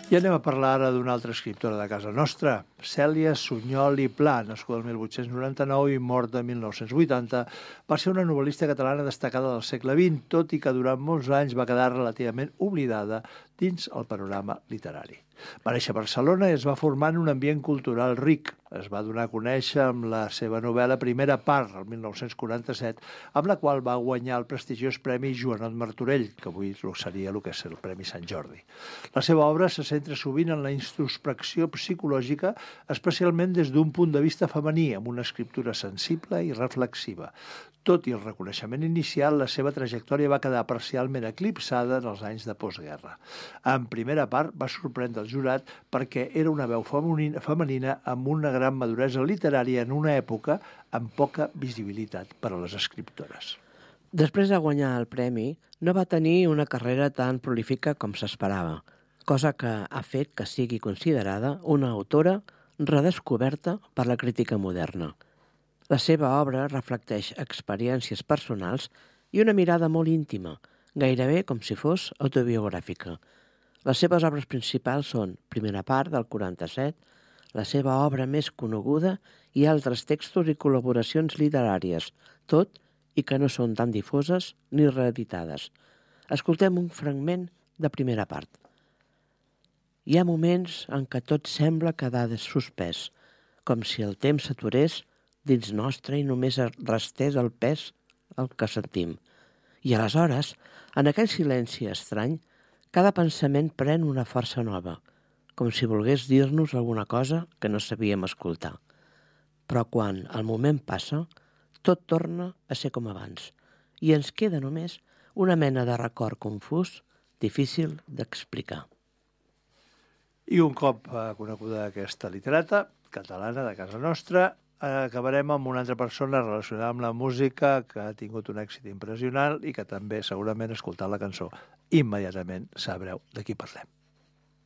I anem a parlar ara d'una altra escriptora de casa nostra, Cèlia Sunyol i Pla, nascuda el 1899 i morta el 1980, va ser una novel·lista catalana destacada del segle XX, tot i que durant molts anys va quedar relativament oblidada dins el panorama literari. Va néixer a Barcelona i es va formar en un ambient cultural ric. Es va donar a conèixer amb la seva novel·la Primera part, el 1947, amb la qual va guanyar el prestigiós Premi Joanot Martorell, que avui seria el que és el Premi Sant Jordi. La seva obra se centra sovint en la introspecció psicològica, especialment des d'un punt de vista femení, amb una escriptura sensible i reflexiva. Tot i el reconeixement inicial, la seva trajectòria va quedar parcialment eclipsada en els anys de postguerra. En Primera part va sorprendre el jurat perquè era una veu femenina amb una gran maduresa literària en una època amb poca visibilitat per a les escriptores. Després de guanyar el premi, no va tenir una carrera tan prolífica com s'esperava, cosa que ha fet que sigui considerada una autora redescoberta per la crítica moderna. La seva obra reflecteix experiències personals i una mirada molt íntima, gairebé com si fos autobiogràfica. Les seves obres principals són Primera part, del 47, la seva obra més coneguda i altres textos i col·laboracions literàries, tot i que no són tan difoses ni reeditades. Escoltem un fragment de Primera part. Hi ha moments en què tot sembla quedar suspès, com si el temps s'aturés dins nostre i només restés el pes el que sentim. I aleshores, en aquell silenci estrany, cada pensament pren una força nova, com si volgués dir-nos alguna cosa que no sabíem escoltar. Però quan el moment passa, tot torna a ser com abans, i ens queda només una mena de record confús, difícil d'explicar. I un cop coneguda aquesta literata catalana de casa nostra, acabarem amb una altra persona relacionada amb la música que ha tingut un èxit impressionant i que també segurament escoltant la cançó immediatament sabreu de qui parlem.